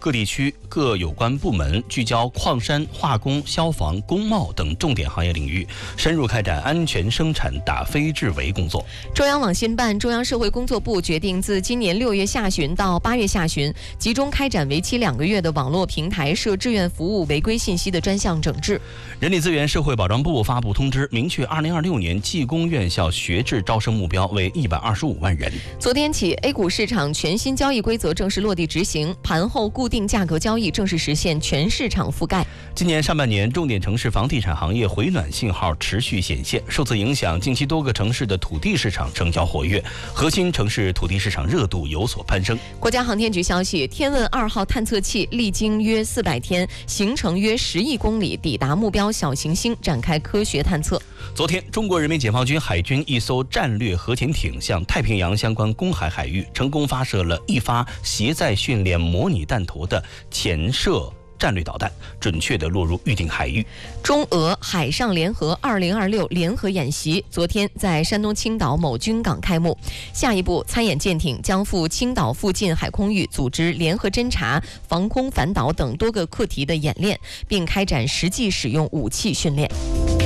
各地区各有关部门聚焦矿山、化工、消防、工贸等重点行业领域，深入开展安全生产打非治围工作。 中央网信办、中央社会工作部决定，自今年6月下旬到8月下旬，集中开展为期2个月的网络平台涉志愿服务违规信息的专项整治。 人力资源社会保障部发布通知，明确2026年技工院校学制招生目标为125万人。 昨天起 ，A 股市场全新交易规则正式落地执行，盘后固定价格交易正式实现全市场覆盖。 今年上半年，重点城市房地产行业回暖信号持续显现，受此影响，近期多个城市的土地市场成交活跃，核心城市土地市场热度有所攀升。 国家航天局消息，天问2号探测器历经约400天，行程约10亿公里，抵达目标小行星，展开科学探测。 昨天，中国人民解放军海军一艘战略核潜艇向太平洋相关公海海域成功发射了1发携载训练模拟弹头的潜射战略导弹，准确地落入预定海域。 中俄海上联合2026联合演习昨天在山东青岛某军港开幕，下一步参演舰艇将赴青岛附近海空域组织联合侦察、防空反导等多个课题的演练，并开展实际使用武器训练。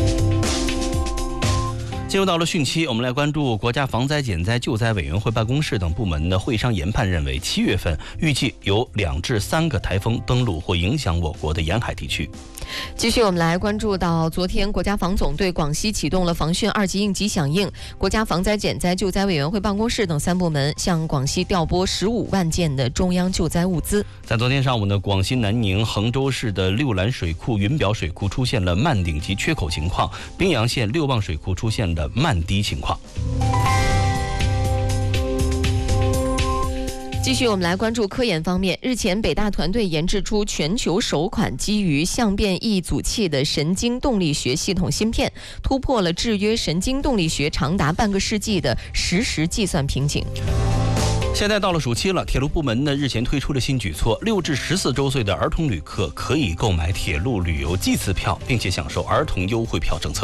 进入到了汛期，我们来关注国家防灾减灾救灾委员会办公室等部门的会商研判认为，7月份预计有2至3个台风登陆或影响我国的沿海地区。 继续我们来关注到，昨天国家防总对广西启动了防汛2级应急响应，国家防灾减灾救灾委员会办公室等3部门向广西调拨15万件的中央救灾物资。 在昨天上午呢，广西南宁、衡州市的六兰水库、云表水库出现了漫顶级缺口情况，宾阳县六旺水库出现了漫滴情况。 继续我们来关注科研方面，日前北大团队研制出全球首款基于相变异阻器的神经动力学系统芯片，突破了制约神经动力学长达半个世纪的实时计算瓶颈。 现在到了暑期了，铁路部门呢日前推出了新举措，6至14周岁的儿童旅客可以购买铁路旅游季次票，并且享受儿童优惠票政策。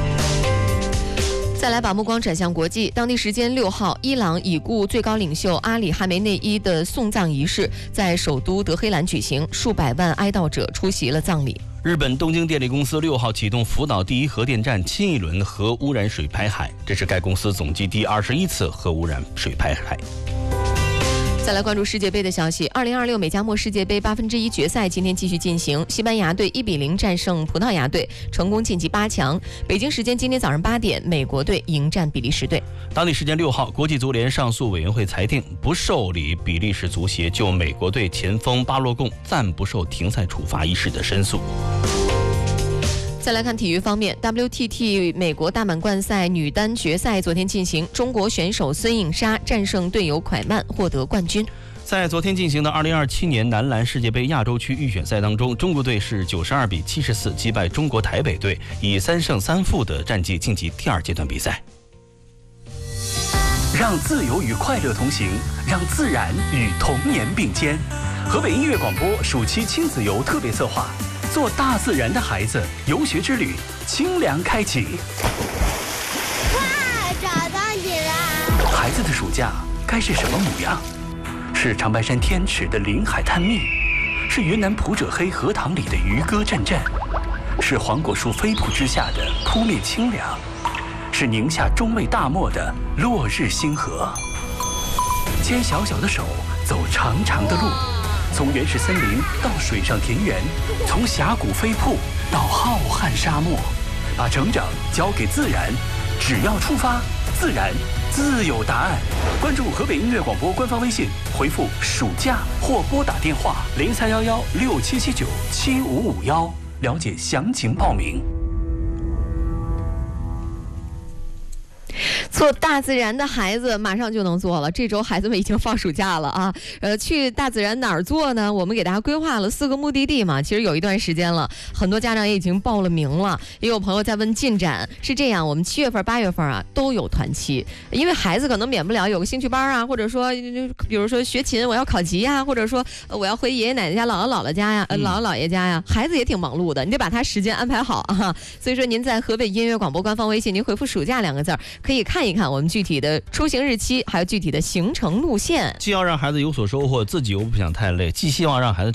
再来把目光转向国际，当地时间6号，伊朗已故最高领袖阿里·哈梅内伊的送葬仪式在首都德黑兰举行，数百万哀悼者出席了葬礼。 日本东京电力公司6号启动福岛第1核电站新一轮核污染水排海，这是该公司总计第21次核污染水排海。 再来关注世界杯的消息，2026美加墨世界杯1/8决赛今天继续进行，西班牙队1比0战胜葡萄牙队，成功晋级8强。北京时间今天早上8点，美国队迎战比利时队。 当地时间6号，国际足联上诉委员会裁定不受理比利时足协就美国队前锋巴洛贡暂不受停赛处罚一事的申诉。 再来看体育方面 ，WTT 美国大满贯赛女单决赛昨天进行，中国选手孙颖莎战胜队友蒯曼获得冠军。 在昨天进行的2027年男篮世界杯亚洲区预选赛当中，中国队是92比74击败中国台北队，以3胜3负的战绩晋级第2阶段比赛。 让自由与快乐同行，让自然与童年并肩。河北音乐广播暑期亲子游特别策划，做大自然的孩子，游学之旅清凉开启。 哇，找到你了！ 孩子的暑假该是什么模样？是长白山天池的临海探秘，是云南普者黑荷塘里的渔歌阵阵，是黄果树飞瀑之下的扑面清凉，是宁夏中卫大漠的落日星河。牵小小的手，走长长的路，从原始森林到水上田园，从峡谷飞瀑到浩瀚沙漠，把成长交给自然，只要出发，自然自有答案。关注河北音乐广播官方微信，回复暑假或拨打电话031167797551，了解详情报名。 做大自然的孩子马上就能做了。这周孩子们已经放暑假了啊，去大自然哪儿做呢？我们给大家规划了4个目的地嘛。其实有一段时间了，很多家长也已经报了名了，也有朋友在问进展。是这样，我们7月份、8月份啊都有团期，因为孩子可能免不了有个兴趣班啊，或者说比如说学琴我要考级呀，或者说我要回爷爷奶奶家、姥姥姥姥家呀、姥姥姥爷家呀，孩子也挺忙碌的，你得把他时间安排好啊。所以说您在河北音乐广播官方微信，您回复暑假2个字，可以看一看我们具体的出行日期，还有具体的行程路线。 既要让孩子有所收获，自己又不想太累，既希望让孩子